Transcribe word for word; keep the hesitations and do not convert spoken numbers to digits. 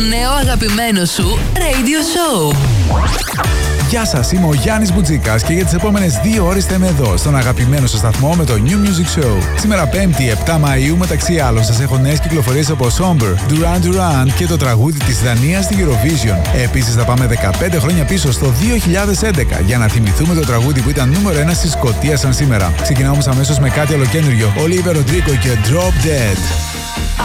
Νέο αγαπημένο σου Radio Show. Γεια σας, είμαι ο Γιάννης Μπουτζίκας και για τις επόμενες δύο ώρες θα είμαι εδώ στον αγαπημένο σας σταθμό με το New Music Show. Σήμερα Πέμπτη, επτά Μαΐου, μεταξύ άλλων σας έχω νέες κυκλοφορίες από Somber, Duran Duran και το τραγούδι της Δανίας στη Eurovision. Επίσης θα πάμε δεκαπέντε χρόνια πίσω στο δύο χιλιάδες έντεκα για να θυμηθούμε το τραγούδι που ήταν νούμερο ένα στη Σκωτία σαν σήμερα. Ξεκινάμε όμως αμέσως με κάτι ολοκένουργιο. Olivia Rodrigo και Drop Dead.